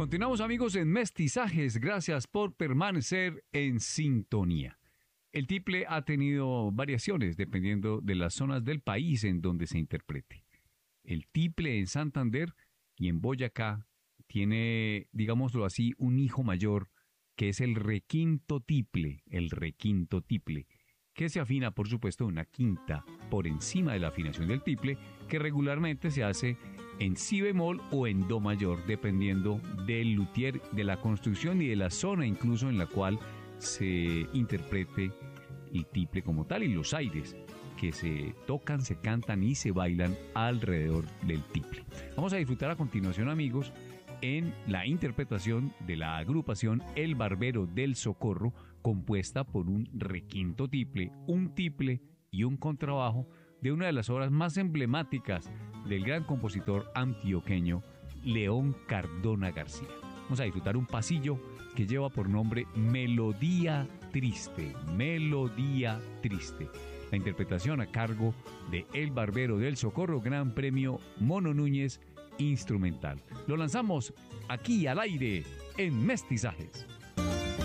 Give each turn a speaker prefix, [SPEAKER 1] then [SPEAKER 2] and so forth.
[SPEAKER 1] Continuamos, amigos, en Mestizajes. Gracias por permanecer en sintonía. El tiple ha tenido variaciones dependiendo de las zonas del país en donde se interprete. El tiple en Santander y en Boyacá tiene, digámoslo así, un hijo mayor que es el requinto tiple, que se afina, por supuesto, una quinta por encima de la afinación del tiple, que regularmente se hace en si bemol o en do mayor, dependiendo del luthier, de la construcción y de la zona incluso en la cual se interprete el tiple como tal, y los aires que se tocan, se cantan y se bailan alrededor del tiple. Vamos a disfrutar a continuación, amigos, en la interpretación de la agrupación El Barbero del Socorro, compuesta por un requinto tiple, un tiple y un contrabajo de una de las obras más emblemáticas del gran compositor antioqueño León Cardona García. Vamos a disfrutar un pasillo que lleva por nombre Melodía Triste, Melodía Triste. La interpretación a cargo de El Barbero del Socorro, Gran Premio Mono Núñez, instrumental. Lo lanzamos aquí al aire en Mestizajes.